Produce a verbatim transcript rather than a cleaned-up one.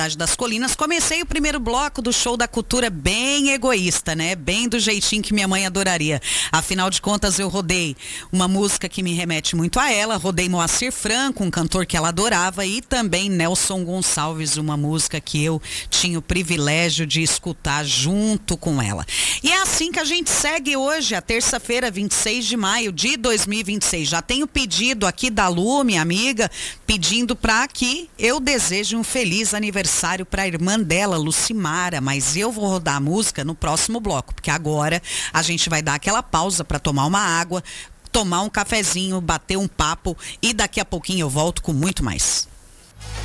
das Colinas. Comecei o primeiro bloco do Show da Cultura bem egoísta, né? Bem do jeitinho que minha mãe adoraria. Afinal de contas, eu rodei uma música que me remete muito a ela, rodei Moacir Franco, um cantor que ela adorava, e também Nelson Gonçalves, uma música que eu tinha o privilégio de escutar junto com ela. E é assim que a gente segue hoje, a terça-feira, vinte e seis de maio de dois mil e vinte e seis. Já tenho pedido aqui da Lu, minha amiga, pedindo para que eu deseje um feliz aniversário para a irmã dela, Lucimara, mas eu vou rodar a música no próximo bloco, porque agora a gente vai dar aquela pausa para tomar uma água, tomar um cafezinho, bater um papo, e daqui a pouquinho eu volto com muito mais.